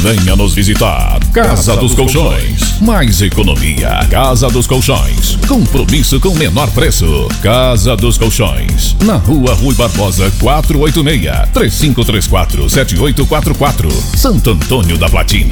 Venha nos visitar. Casa dos Colchões. Mais economia. Casa dos Colchões. Compromisso com menor preço. Casa dos Colchões. Na Rua Rui Barbosa 486. 3534-7844. Santo Antônio da Platina.